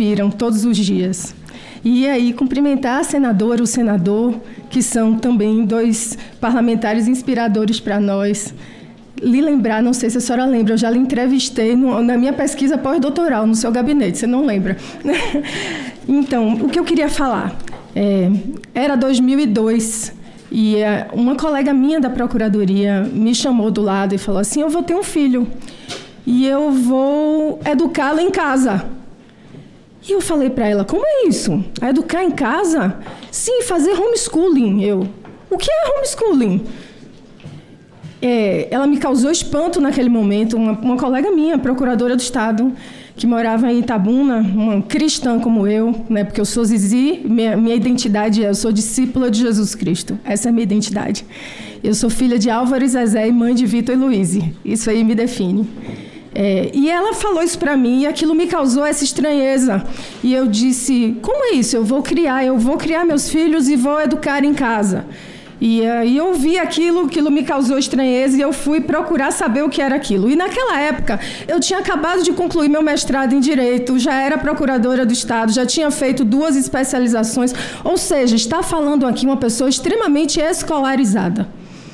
inspiram todos os dias. E aí, cumprimentar a senadora, o senador, que são também 2 parlamentares inspiradores para nós. Lhe lembrar, não sei se a senhora lembra, eu já lhe entrevistei na minha pesquisa pós-doutoral, no seu gabinete, você não lembra? Então, o que eu queria falar? Era 2002 e uma colega minha da Procuradoria me chamou do lado e falou assim, eu vou ter um filho e eu vou educá-lo em casa. E eu falei para ela, como é isso? Educar em casa? Sim, fazer homeschooling. O que é homeschooling? Ela me causou espanto naquele momento. Uma colega minha, procuradora do Estado, que morava em Itabuna, uma cristã como eu, né, porque eu sou Zizi, minha identidade eu sou discípula de Jesus Cristo. Essa é a minha identidade. Eu sou filha de Álvaro e Zezé e mãe de Vitor e Luíse. Isso aí me define. E ela falou isso para mim e aquilo me causou essa estranheza. E eu disse, como é isso? Eu vou criar meus filhos e vou educar em casa. E eu vi aquilo me causou estranheza e eu fui procurar saber o que era aquilo. E naquela época, eu tinha acabado de concluir meu mestrado em Direito, já era procuradora do Estado, já tinha feito 2 especializações, ou seja, está falando aqui uma pessoa extremamente escolarizada.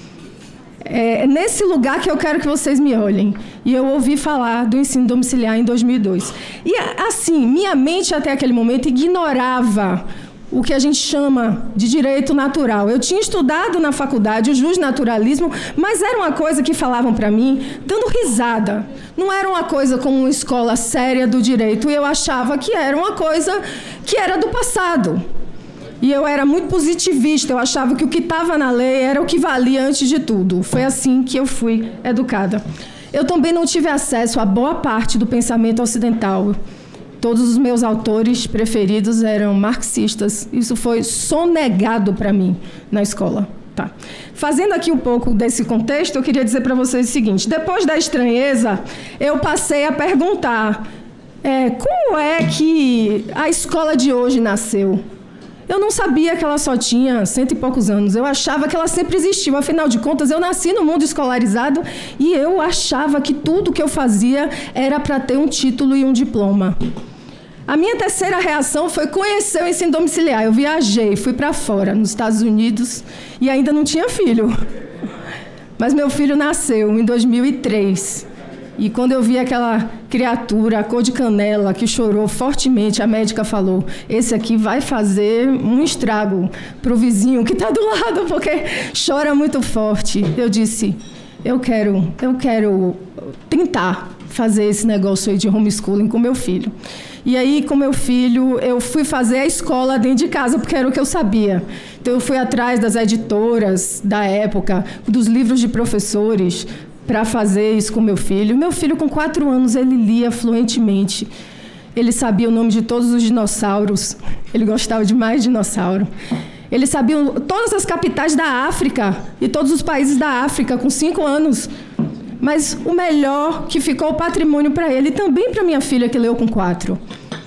É nesse lugar que eu quero que vocês me olhem. E eu ouvi falar do ensino domiciliar em 2002. E, assim, minha mente até aquele momento ignorava o que a gente chama de direito natural. Eu tinha estudado na faculdade o justnaturalismo, mas era uma coisa que falavam para mim dando risada. Não era uma coisa como uma escola séria do direito. E eu achava que era uma coisa que era do passado. E eu era muito positivista, eu achava que o que estava na lei era o que valia antes de tudo. Foi assim que eu fui educada. Eu também não tive acesso a boa parte do pensamento ocidental. Todos os meus autores preferidos eram marxistas. Isso foi sonegado para mim na escola. Tá. Fazendo aqui um pouco desse contexto, eu queria dizer para vocês o seguinte. Depois da estranheza, eu passei a perguntar como é que a escola de hoje nasceu? Eu não sabia que ela só tinha 100 e poucos anos. Eu achava que ela sempre existiu. Afinal de contas, eu nasci no mundo escolarizado e eu achava que tudo que eu fazia era para ter um título e um diploma. A minha terceira reação foi conhecer o ensino domiciliar. Eu viajei, fui para fora, nos Estados Unidos, e ainda não tinha filho. Mas meu filho nasceu em 2003. E quando eu vi aquela criatura, a cor de canela, que chorou fortemente, a médica falou, esse aqui vai fazer um estrago para o vizinho que está do lado, porque chora muito forte. Eu disse, eu quero tentar fazer esse negócio aí de homeschooling com meu filho. E aí, com meu filho, eu fui fazer a escola dentro de casa, porque era o que eu sabia. Então, eu fui atrás das editoras da época, dos livros de professores, para fazer isso com meu filho. Meu filho, com 4 anos, ele lia fluentemente. Ele sabia o nome de todos os dinossauros. Ele gostava demais de dinossauro. Ele sabia todas as capitais da África e todos os países da África, com 5 anos. Mas o melhor que ficou o patrimônio para ele, e também para minha filha, que leu com 4.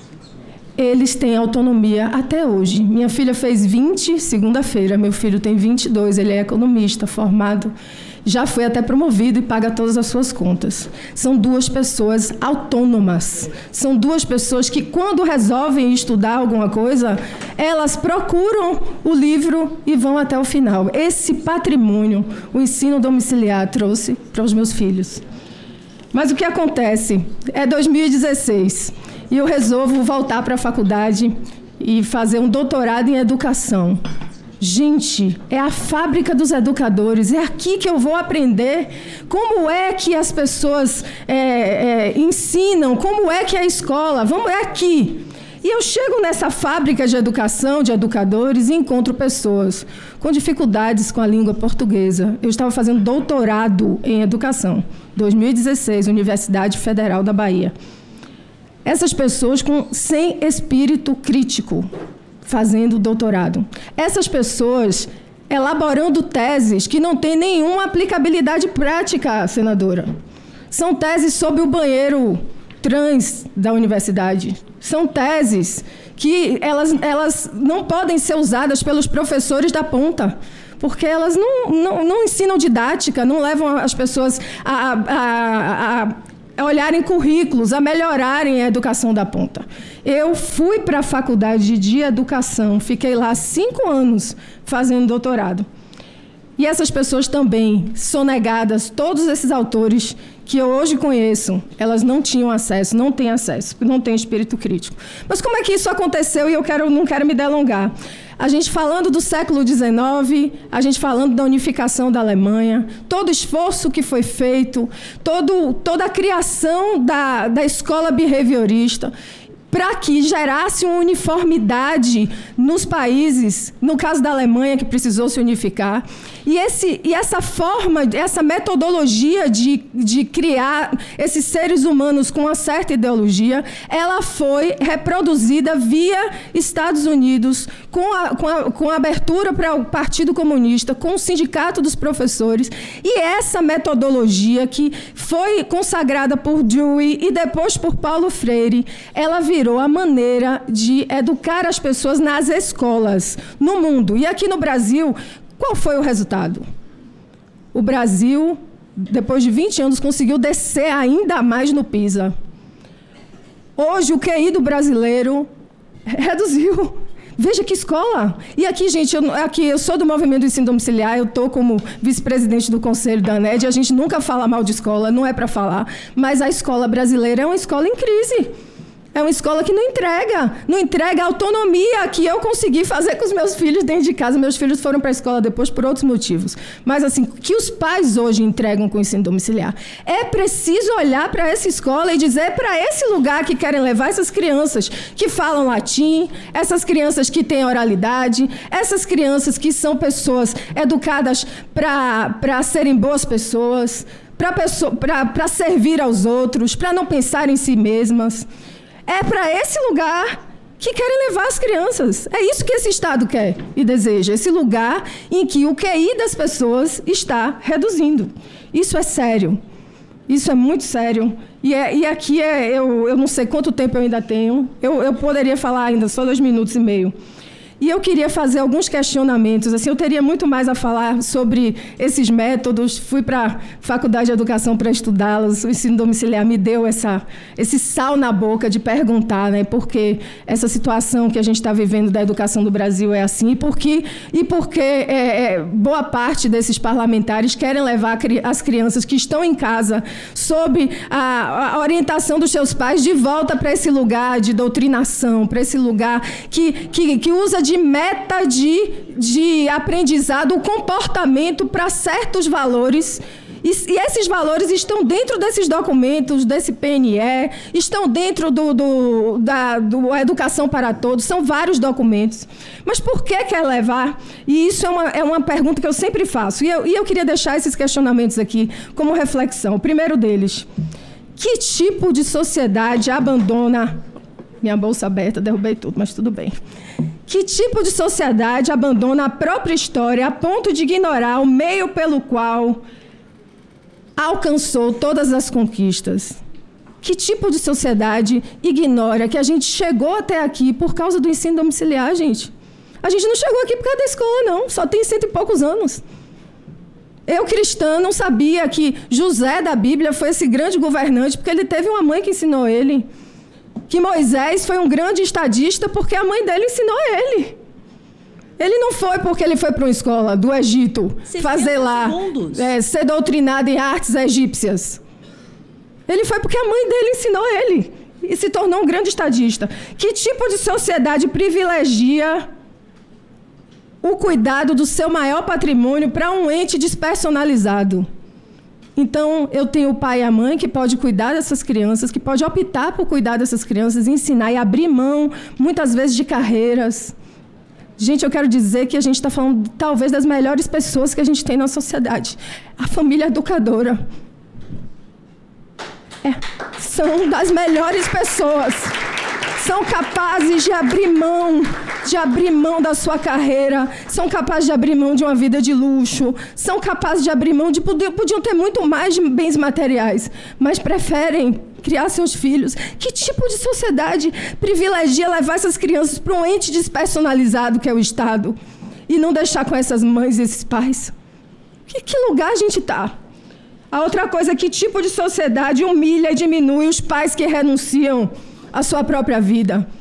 Eles têm autonomia até hoje. Minha filha fez 20 segunda-feira. Meu filho tem 22, ele é economista, formado. Já foi até promovido e paga todas as suas contas. São 2 pessoas autônomas. São 2 pessoas que, quando resolvem estudar alguma coisa, elas procuram o livro e vão até o final. Esse patrimônio, o ensino domiciliar trouxe para os meus filhos. Mas o que acontece? É 2016 e eu resolvo voltar para a faculdade e fazer um doutorado em educação. Gente, é a fábrica dos educadores, é aqui que eu vou aprender como é que as pessoas ensinam, como é que é a escola, é aqui. E eu chego nessa fábrica de educação, de educadores, e encontro pessoas com dificuldades com a língua portuguesa. Eu estava fazendo doutorado em educação, 2016, Universidade Federal da Bahia. Essas pessoas sem espírito crítico, fazendo doutorado. Essas pessoas elaborando teses que não têm nenhuma aplicabilidade prática, senadora. São teses sobre o banheiro trans da universidade. São teses que elas não podem ser usadas pelos professores da ponta, porque elas não ensinam didática, não levam as pessoas a olharem currículos, a melhorarem a educação da ponta. Eu fui para a faculdade de educação, fiquei lá 5 anos fazendo doutorado. E essas pessoas também, sonegadas, todos esses autores que eu hoje conheço, elas não tinham acesso, não têm acesso, não têm espírito crítico. Mas como é que isso aconteceu? E não quero me delongar. A gente falando do século XIX, a gente falando da unificação da Alemanha, todo o esforço que foi feito, toda a criação da escola behaviorista, para que gerasse uma uniformidade nos países, no caso da Alemanha, que precisou se unificar. E essa forma, essa metodologia de criar esses seres humanos com uma certa ideologia, ela foi reproduzida via Estados Unidos, com a abertura para o Partido Comunista, com o Sindicato dos Professores. E essa metodologia, que foi consagrada por Dewey e depois por Paulo Freire, ela virou a maneira de educar as pessoas nas escolas, no mundo. E aqui no Brasil, qual foi o resultado? O Brasil, depois de 20 anos, conseguiu descer ainda mais no PISA. Hoje, o QI do brasileiro reduziu. Veja que escola! E aqui, gente, eu sou do movimento do ensino domiciliar, eu estou como vice-presidente do conselho da ANED, a gente nunca fala mal de escola, não é para falar, mas a escola brasileira é uma escola em crise. É uma escola que não entrega a autonomia que eu consegui fazer com os meus filhos dentro de casa. Meus filhos foram para a escola depois por outros motivos. Mas, assim, que os pais hoje entregam com o ensino domiciliar. É preciso olhar para essa escola e dizer para esse lugar que querem levar essas crianças que falam latim, essas crianças que têm oralidade, essas crianças que são pessoas educadas para serem boas pessoas, para servir aos outros, para não pensar em si mesmas. É para esse lugar que querem levar as crianças. É isso que esse Estado quer e deseja. Esse lugar em que o QI das pessoas está reduzindo. Isso é sério. Isso é muito sério. E aqui eu não sei quanto tempo eu ainda tenho. Eu poderia falar ainda só 2 minutos e meio. E eu queria fazer alguns questionamentos. Assim, eu teria muito mais a falar sobre esses métodos. Fui para a Faculdade de Educação para estudá-los. O ensino domiciliar me deu esse sal na boca de perguntar, né, por que essa situação que a gente está vivendo da educação do Brasil é assim, e por que boa parte desses parlamentares querem levar as crianças que estão em casa sob a orientação dos seus pais de volta para esse lugar de doutrinação, para esse lugar que usa de meta de aprendizado o comportamento para certos valores. E esses valores estão dentro desses documentos, desse PNE, estão dentro do Educação para Todos, são vários documentos. Mas por que quer levar? E isso é uma pergunta que eu sempre faço. E eu queria deixar esses questionamentos aqui como reflexão. O primeiro deles: que tipo de sociedade abandona... Minha bolsa aberta, derrubei tudo, mas tudo bem. Que tipo de sociedade abandona a própria história a ponto de ignorar o meio pelo qual alcançou todas as conquistas? Que tipo de sociedade ignora que a gente chegou até aqui por causa do ensino domiciliar, gente? A gente não chegou aqui por causa da escola, não. Só tem 100 e poucos anos. Eu, cristã, não sabia que José da Bíblia foi esse grande governante porque ele teve uma mãe que ensinou ele. Que Moisés foi um grande estadista porque a mãe dele ensinou ele. Ele não foi porque ele foi para uma escola do Egito fazer lá, ser doutrinado em artes egípcias. Ele foi porque a mãe dele ensinou ele e se tornou um grande estadista. Que tipo de sociedade privilegia o cuidado do seu maior patrimônio para um ente despersonalizado? Então, eu tenho o pai e a mãe que pode cuidar dessas crianças, que pode optar por cuidar dessas crianças, ensinar e abrir mão, muitas vezes, de carreiras. Gente, eu quero dizer que a gente está falando, talvez, das melhores pessoas que a gente tem na sociedade. A família educadora. São das melhores pessoas. São capazes de abrir mão da sua carreira, são capazes de abrir mão de uma vida de luxo, são capazes de abrir mão de... Podiam ter muito mais de bens materiais, mas preferem criar seus filhos. Que tipo de sociedade privilegia levar essas crianças para um ente despersonalizado que é o Estado e não deixar com essas mães e esses pais? Que lugar a gente está? A outra coisa, que tipo de sociedade humilha e diminui os pais que renunciam à sua própria vida?